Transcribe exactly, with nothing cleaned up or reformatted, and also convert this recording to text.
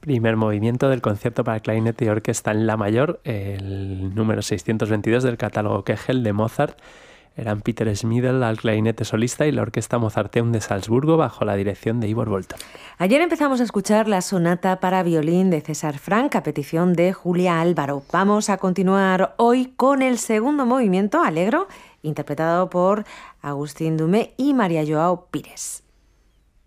Primer movimiento del concierto para clarinete y orquesta en la mayor, el número seiscientos veintidós del catálogo Kegel de Mozart. Eran Peter Schmidl al clarinete solista y la Orquesta Mozarteum de Salzburgo bajo la dirección de Ivor Bolton. Ayer empezamos a escuchar la sonata para violín de César Franck a petición de Julia Álvaro. Vamos a continuar hoy con el segundo movimiento, Allegro, interpretado por Agustín Dumé y María Joao Pires.